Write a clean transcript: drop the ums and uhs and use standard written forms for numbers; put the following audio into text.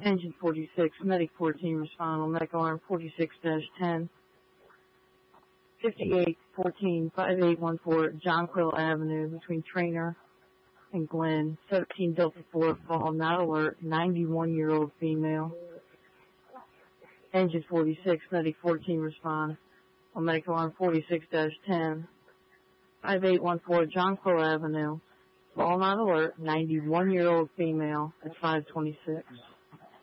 Engine 46, Medic 14, respond on medical alarm 46-10. 5814-5814, Jonquil Avenue, between Trainer and Glen. 17 Delta 4, fall not alert, 91-year-old female. Engine 46, Medic 14, respond on medical alarm 46-10. 5814, Jonquil Avenue, fall not alert, 91-year-old female at 526.